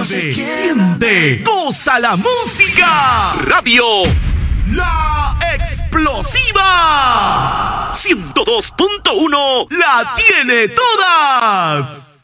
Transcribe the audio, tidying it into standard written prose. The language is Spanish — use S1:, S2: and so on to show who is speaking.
S1: mueve, siente, goza la música. Radio La Explosiva 102.1 la tiene todas.